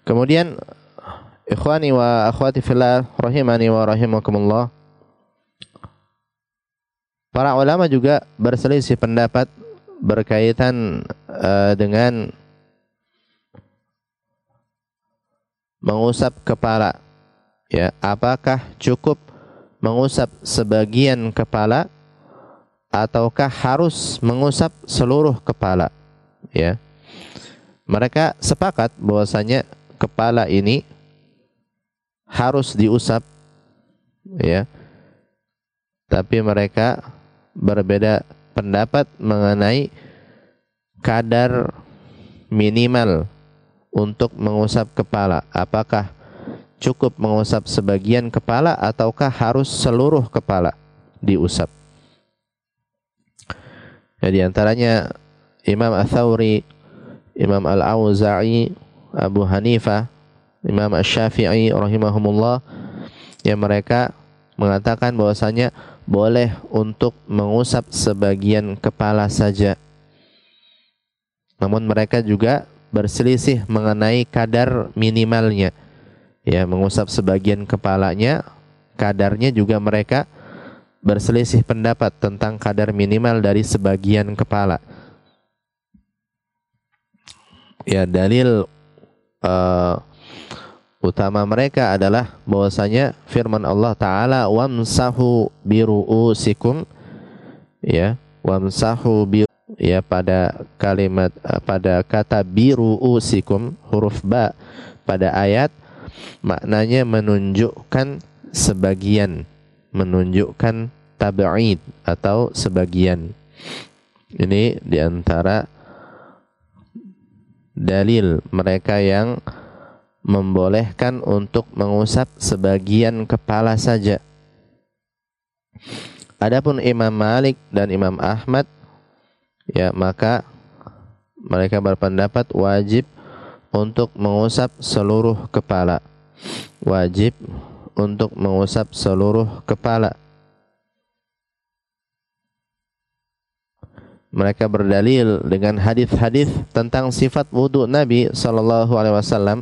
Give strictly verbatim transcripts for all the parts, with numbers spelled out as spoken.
Kemudian ikhwani wa akhwati fillah rahimani wa rahimakumullah, para ulama juga berselisih pendapat berkaitan uh, dengan mengusap kepala. Ya, apakah cukup mengusap sebagian kepala ataukah harus mengusap seluruh kepala? Ya. Mereka sepakat bahwasanya kepala ini harus diusap, ya. Tapi mereka berbeda pendapat mengenai kadar minimal untuk mengusap kepala. Apakah cukup mengusap sebagian kepala ataukah harus seluruh kepala diusap? Ya, di antaranya Imam Ats-Tsauri, Imam Al-Auza'i, Abu Hanifah, Imam Asy-Syafi'i rahimahumullah, yang mereka mengatakan bahwasanya boleh untuk mengusap sebagian kepala saja. Namun mereka juga berselisih mengenai kadar minimalnya. Ya, mengusap sebagian kepalanya, kadarnya juga mereka berselisih pendapat tentang kadar minimal dari sebagian kepala. Ya, dalil uh, utama mereka adalah bahwasanya firman Allah Ta'ala, wamsahu biru'usikum, ya, wamsahu bi, ya, pada kalimat uh, pada kata biru'usikum, huruf ba pada ayat, maknanya menunjukkan sebagian, menunjukkan tab'id atau sebagian. Ini diantara dalil mereka yang membolehkan untuk mengusap sebagian kepala saja. Adapun Imam Malik dan Imam Ahmad, ya, maka mereka berpendapat wajib untuk mengusap seluruh kepala. Wajib untuk mengusap seluruh kepala. Mereka berdalil dengan hadis-hadis tentang sifat wudu Nabi sallallahu alaihi wasallam.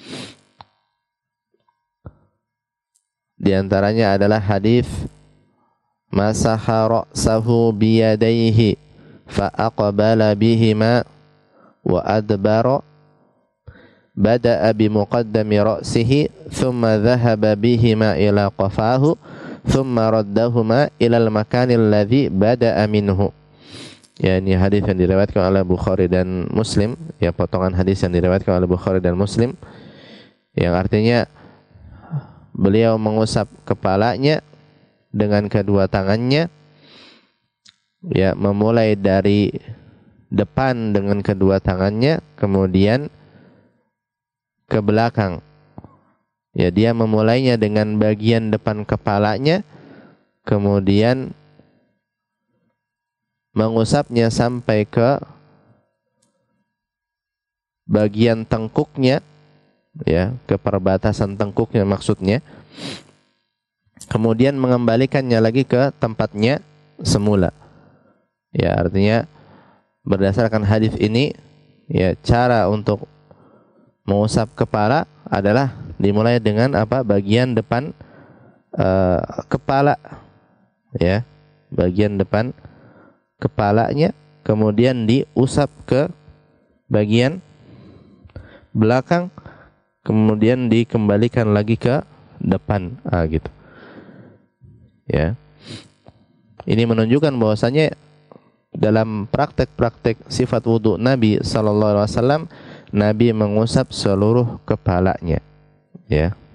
Di antaranya adalah hadis masaha ra'sahu biyadaihi fa aqbala bihima wa adbara bada'a bi muqaddami ra'sihi thumma dhahaba bihima ila qafahu thumma raddahuma ila al-makani alladhi bada'a minhu. Ya, ini hadis yang diriwayatkan oleh Bukhari dan Muslim, ya, potongan hadis yang diriwayatkan oleh Bukhari dan Muslim, yang artinya beliau mengusap kepalanya dengan kedua tangannya, ya, memulai dari depan dengan kedua tangannya, kemudian ke belakang. Ya, dia memulainya dengan bagian depan kepalanya, kemudian mengusapnya sampai ke bagian tengkuknya, ya, ke perbatasan tengkuknya maksudnya. Kemudian mengembalikannya lagi ke tempatnya semula. Ya, artinya berdasarkan hadis ini, ya, cara untuk mengusap kepala adalah dimulai dengan apa? Bagian depan uh, kepala, ya, bagian depan kepalanya, kemudian diusap ke bagian belakang, kemudian dikembalikan lagi ke depan, ah, gitu. Ya, ini menunjukkan bahwasanya dalam praktek-praktek sifat wudu Nabi sallallahu alaihi wasallam, Nabi mengusap seluruh kepalanya, ya.